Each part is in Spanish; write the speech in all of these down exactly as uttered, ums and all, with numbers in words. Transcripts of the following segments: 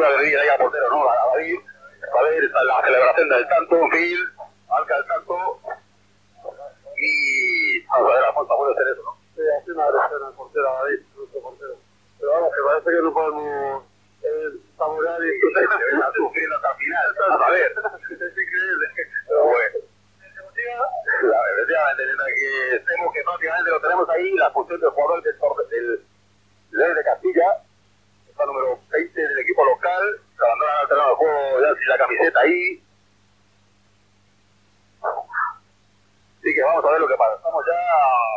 una guerrilla ahí a portero, ¿no? A David, a ver, está la celebración del tanto, Phil, marca el tanto, y vamos a ver, Alfonso puede hacer eso, ¿no? Sí, hace una agresión al portero, a David, nuestro portero. Pero vamos, que parece que no podemos eh, saborear y disfrutar. Se está sufriendo hasta el final, a ver. Es increíble. Pero bueno. La, efectivamente, desde que estemos que prácticamente lo tenemos ahí, la función del jugador del, del Leones de Castilla, está número veinte del equipo local, se abandonan al terreno de juego ya sin la camiseta ahí. Así que vamos a ver lo que pasa. Estamos ya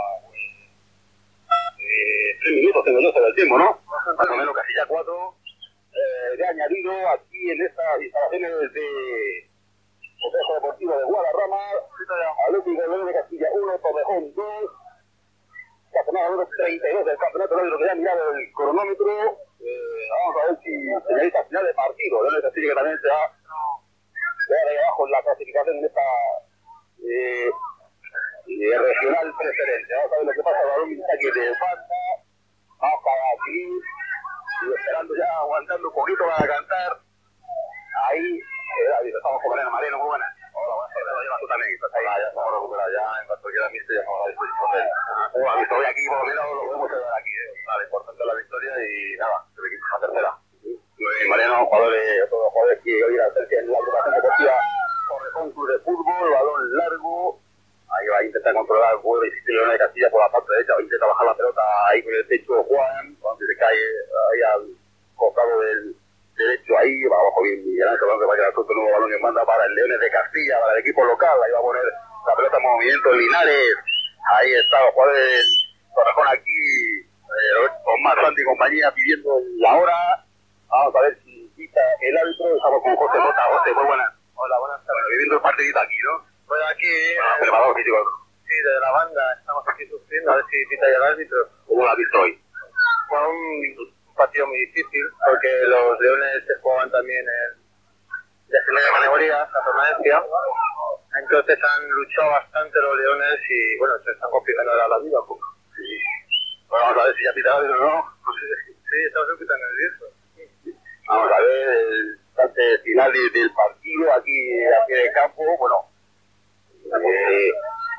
eh, tres minutos, tengo yo sobre el tiempo, ¿no? Más o menos casi ya cuatro. Eh, de añadido aquí en estas instalaciones de Complejo Deportivo de Guadarrama, Atlético de Leones de Castilla uno, Torrejón dos, campeonato número treinta y dos del campeonato, lo que ya ha mirado el cronómetro. Eh, vamos a ver si señalita final de partido. Leones de Castilla que también se ha quedado ahí abajo en la clasificación en esta eh, eh, regional preferente. Vamos a ver lo que pasa. El balón Mintaki de banda, vamos para aquí, y esperando ya, aguantando un poquito para cantar. Ahí. Eh, estamos con Mariano. Mariano, muy buenas. Hola, buenas tardes. Lo llevas tú también. Estás ahí. Ah, ya estamos recuperados. Ya en cuanto quiera visto, ya estamos a disposición de él. Como ha visto hoy aquí, por lo menos lo podemos quedar aquí. Eh. Vale, importante la victoria y nada, el equipo es la tercera. Eh, Mariano, jugadores, todos los jugadores que hoy la tercia en la agrupación deportiva Torrejón Club de Fútbol, balón largo. Ahí va a intentar controlar el juego de Leones de Castilla por la parte derecha. Va a intentar bajar la pelota ahí con el techo Juan, cuando se cae ahí al costado del derecho ahí, va abajo bien Miguel Ángel, que va a quedar suelto el nuevo balón que manda para el Leones de Castilla, para el equipo local. Ahí va a poner la pelota en movimiento Linares. Ahí está los jugadores del Torrejón aquí, eh, con más Santi y compañía pidiendo la hora. Vamos a ver si quita el árbitro. Estamos con José Mota. José, muy buenas. Hola, buenas tardes. Bueno, viviendo el partidito aquí, ¿no? Pues aquí, ah, preparado físico. Sí, desde la banda estamos aquí sufriendo, a ver si quita el árbitro. ¿Cómo lo has visto hoy? Fue un partido muy difícil, porque los Leones se jugaban también en de primera categoría, la permanencia. Entonces han luchado bastante los Leones y bueno, se están complicando ahora la vida un poco. Sí. Bueno, vamos a ver si ya pita el árbitro, ¿no? Sí, estamos un poquito nerviosos. Vamos a ver el instante final del partido aquí, aquí de campo. Bueno, eh,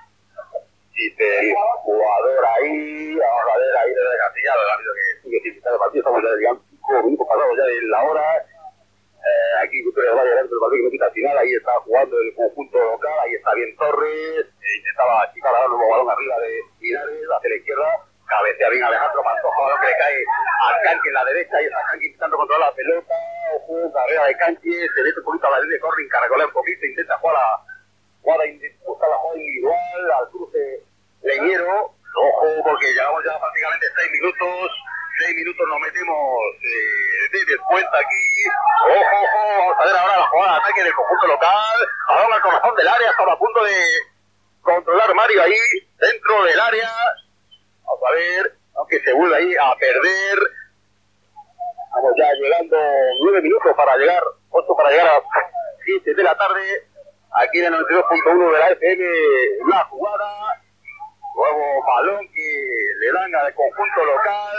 dice el jugador ahí, vamos a ver ahí desde Castilla, el árbitro que sigue sin quitar el partido. Estamos ya, digamos, cinco minutos pasados ya de la hora. Eh, aquí Cultura de Valle dentro del partido que no quita al final. Ahí está jugando el conjunto local, ahí está bien Torres, eh, intentaba achicar a dar un nuevo balón arriba de Linares hacia la izquierda. Cabecea bien Alejandro Pantoja, balón que le cae a Canqui en la derecha, y está Canqui intentando controlar la pelota. Ojo, carrera de Canqui, se mete un poquito a la línea de corring, carrecolea un poquito, intenta jugar la jugada, busca la jugada individual, al cruce Leñero. Ojo, porque llevamos ya prácticamente seis minutos, seis minutos nos metemos eh, de descuento aquí. Ojo, ojo, vamos a ver ahora la jugada de ataque del conjunto local. Balón al corazón del área, estaba a punto de controlar Mario ahí, dentro del área. Vamos a ver, aunque se vuelve ahí a perder. Vamos ya llegando nueve minutos para llegar, ocho para llegar a las siete de la tarde. Aquí en el noventa y dos punto uno de la F M, la jugada. Nuevo balón que le dan al conjunto local.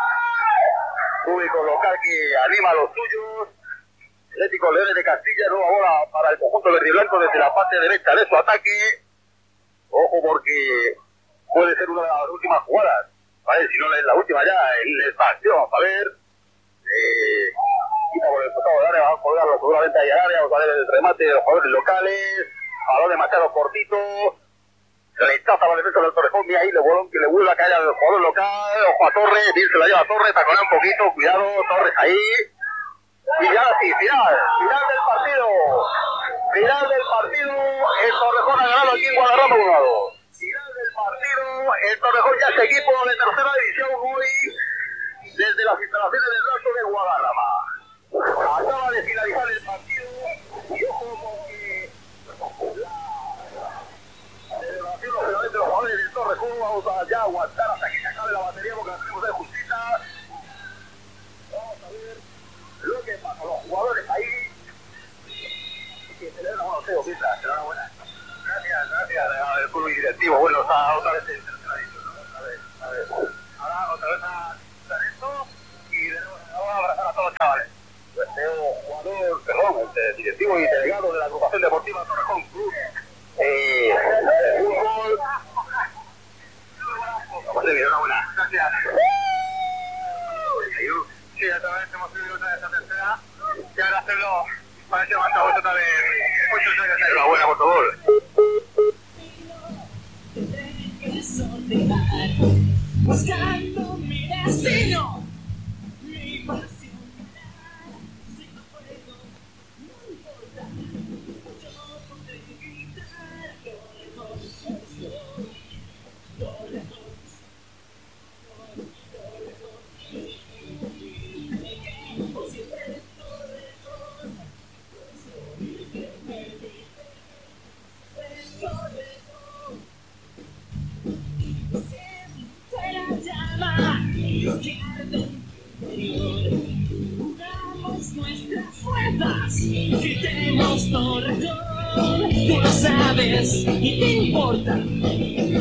Público local que anima a los suyos. Atlético Leones de Castilla, nueva bola para el conjunto verde y blanco desde la parte derecha de su ataque. Ojo porque puede ser una de las últimas jugadas, ¿vale? Si no es la última ya en esta acción, vamos a ver. Eh, quita por el costado del área, vamos a colgarlo seguramente ahí al área, vamos a ver el remate de los jugadores locales. Balón demasiado cortito. Rechaza la defensa del Torrejón, mira ahí el bolón que le vuelve a caer al jugador local. Ojo a Torres, bien se la lleva a Torres, taconea un poquito, cuidado, Torres ahí. Y ya sí, final, final del partido. Final del partido, el Torrejón ha ganado aquí en Guadarrama uno a dos. Final del partido, el Torrejón ya es equipo de tercera división hoy, desde las instalaciones del Raso de Guadarrama. Acaba de finalizar el partido, y ojo porque la celebración lógicamente los jugadores del Torrejón, vamos a ya aguantar hasta que se acabe la batería porque la tenemos de justita. Vamos a ver lo que pasa, los jugadores ahí que celebran, bueno, Teo, ¿qué tal? Enhorabuena. Gracias, gracias al club directivo. Bueno, está otra vez en tercera división, ¿no? Otra vez, a ver. Ahora otra vez a hacer esto y de nuevo vamos a abrazar a todos los chavales. Pues Teo perdón, el directivo y delegado de la agrupación deportiva Torrejón Club eh, de fútbol. Vamos a enhorabuena. Gracias. Sí, otra vez hemos subido otra vez a tercera. Y ahora hacerlo para que levantamos otra vez muchos años. Enhorabuena, por favor. Buscando mi destino, mi pasión, si no puedo, no importa, yo podré gritar lo lejos, lo lejos, unamos nuestras fuerzas, gritemos Torrejón, tú lo sabes y te importa.